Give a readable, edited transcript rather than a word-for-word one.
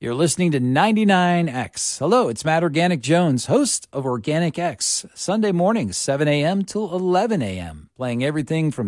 You're listening to 99X. Hello, it's Matt Organic Jones, host of Organic X, Sunday mornings, 7 a.m. till 11 a.m., playing everything from